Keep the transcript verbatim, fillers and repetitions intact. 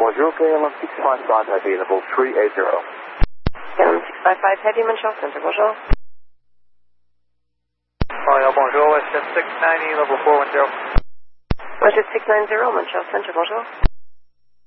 bonjour, K L M six five five Heavy, level three eighty. K L M six five five Heavy, Montreal Center, bonjour. Royal, bonjour, Westjet six ninety, level four one zero. Westjet six ninety, Montreal Center, bonjour.